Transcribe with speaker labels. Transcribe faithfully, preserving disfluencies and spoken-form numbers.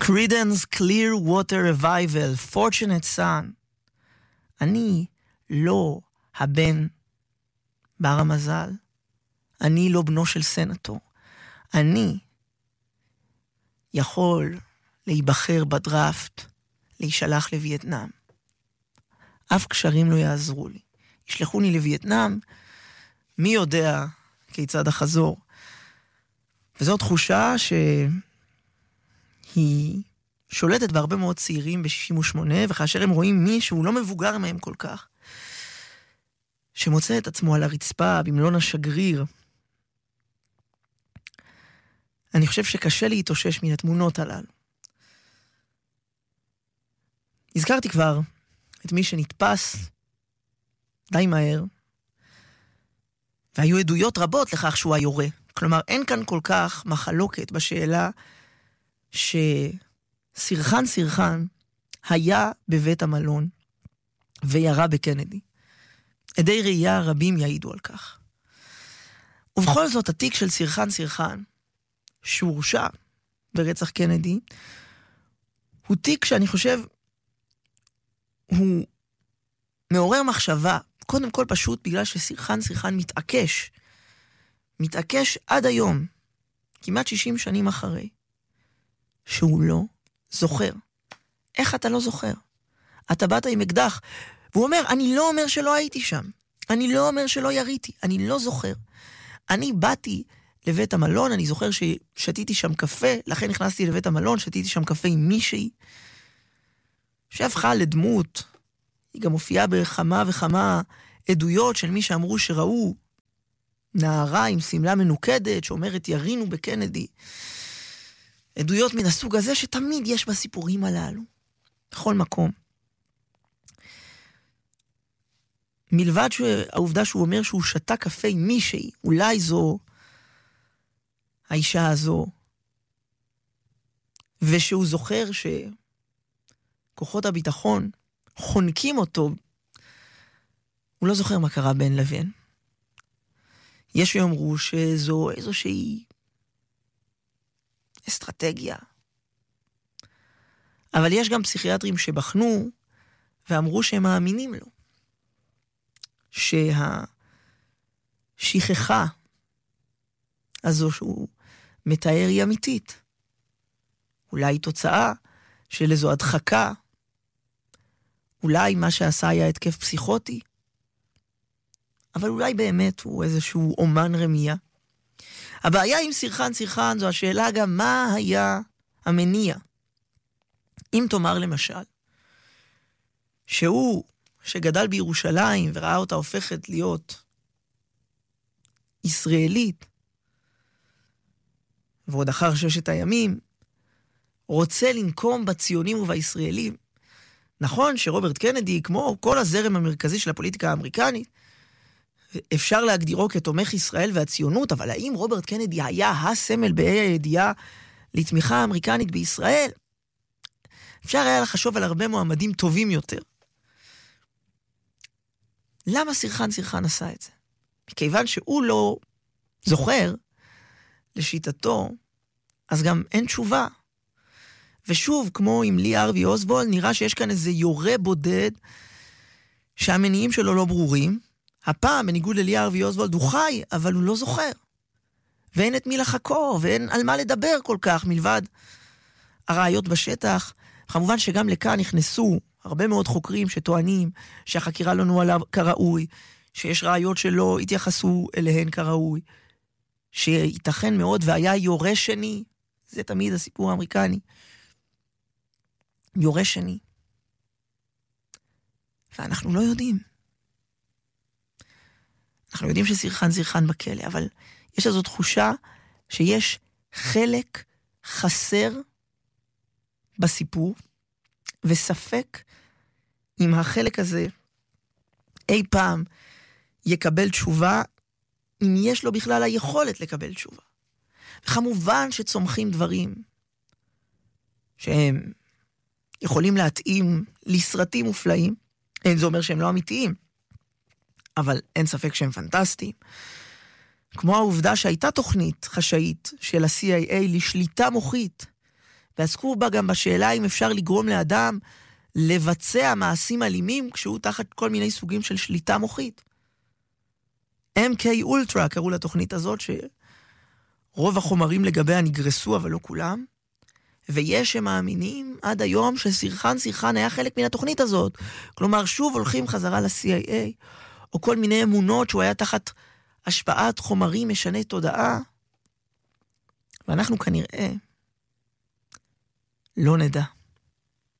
Speaker 1: Creedence Clearwater Revival, Fortunate Son. אני לא הבן בר המזל. אני לא בנו של סנטור. אני יכול להיבחר בדראפט, להישלח לווייטנאם. אף קשרים לא יעזרו לי. ישלחוני לווייטנאם, מי יודע כיצד החזור. וזו תחושה שהיא שולטת בהרבה מאוד צעירים ב-שישים ושמונה, וכאשר הם רואים מישהו לא מבוגר מהם כל כך, שמוצא את עצמו על הרצפה במלון השגריר, אני חושב שקשה להתאושש מן התמונות הללו. הזכרתי כבר את מי שנתפס די מהר, והיו עדויות רבות לכך שהוא היורה. כלומר, אין כאן כל כך מחלוקת בשאלה שסירחן סירחן היה בבית המלון וירה בקנדי. עדי ראייה רבים יעידו על כך. ובכל זאת, התיק של סירחן סירחן, שהורשע ברצח קנדי, הוא תיק שאני חושב, הוא מעורר מחשבה, קודם כל פשוט בגלל שסירחן סירחן מתעקש, מתעקש עד היום, כמעט שישים שנים אחרי, שהוא לא זוכר. איך אתה לא זוכר? אתה באת עם אקדח, והוא אומר, אני לא אומר שלא הייתי שם, אני לא אומר שלא יריתי, אני לא זוכר. אני באתי לבית המלון, אני זוכר ששתיתי שם קפה, לכן נכנסתי לבית המלון, שתיתי שם קפה עם מישהי, שהפכה לדמות, היא גם הופיעה בכמה וכמה עדויות של מי שאמרו שראו נערה עם סמלה מנוקדת, שאומרת ירינו בקנדי. עדויות מן הסוג הזה שתמיד יש בסיפורים הללו, בכל מקום. מלבד העובדה שהוא אומר שהוא שתה קפה עם מישהי, אולי זו האישה הזו, ושהוא זוכר שכוחות הביטחון חונקים אותו, הוא לא זוכר מה קרה בין לבין. יש שיאמרו שזו איזושהי אסטרטגיה. אבל יש גם פסיכיאטרים שבחנו ואמרו שהם מאמינים לו. שהשכחה הזו שהוא מתאר היא אמיתית. אולי תוצאה של איזו הדחקה. אולי מה שעשה היה התקף פסיכוטי. אבל אולי באמת הוא איזשהו אומן רמייה. הבעיה עם סירחן סירחן זו השאלה גם מה היה המניע. אם תאמר למשל, שהוא שגדל בירושלים וראה אותה הופכת להיות ישראלית, ועוד אחר ששת הימים, רוצה לנקום בציונים ובישראלים. נכון שרוברט קנדי, כמו כל הזרם המרכזי של הפוליטיקה האמריקנית, אפשר להגדירו כתומך ישראל והציונות, אבל האם רוברט קנדי היה הסמל בה"א הידיעה לתמיכה האמריקנית בישראל? אפשר היה לחשוב על הרבה מועמדים טובים יותר. למה סירחן סירחן עשה את זה? מכיוון שהוא לא זוכר לשיטתו, אז גם אין תשובה. ושוב, כמו עם לי ארווי אוסוולד, נראה שיש כאן איזה יורה בודד שהמניעים שלו לא ברורים. הפעם, בניגוד ללי ארווי אוסוולד, הוא חי, אבל הוא לא זוכר. ואין את מי לחקור, ואין על מה לדבר כל כך, מלבד הראיות בשטח. כמובן שגם לכאן נכנסו הרבה מאוד חוקרים שטוענים שהחקירה לא נוהלה כראוי, שיש ראיות שלא התייחסו אליהן כראוי, שייתכן מאוד והיה יורה שני, זה תמיד הסיפור האמריקני, יורה שני. ואנחנו לא יודעים. אנחנו יודעים שסירחן סירחן בכלא, אבל יש איזו תחושה שיש חלק חסר בסיפור, וספק אם החלק הזה אי פעם יקבל תשובה, אם יש לו בכלל היכולת לקבל תשובה. וכמובן שצומחים דברים שהם יכולים להתאים לסרטים מופלאים. אין זה אומר שהם לא אמיתיים, אבל אין ספק שהם פנטסטיים. כמו העובדה שהייתה תוכנית חשאית של ה-סי איי איי לשליטה מוחית ועסקו בה גם בשאלה אם אפשר לגרום לאדם לבצע מעשים אלימים כשהוא תחת כל מיני סוגים של שליטה מוחית. אם קיי Ultra קראו לתוכנית הזאת, שרוב החומרים לגביה נגרסו, אבל לא כולם. ויש שמאמינים עד היום שסרחן סרחן היה חלק מן התוכנית הזאת. כלומר, שוב הולכים חזרה ל-סי איי איי, או כל מיני אמונות שהוא היה תחת השפעת חומרים משני תודעה. ואנחנו כנראה לא נדע.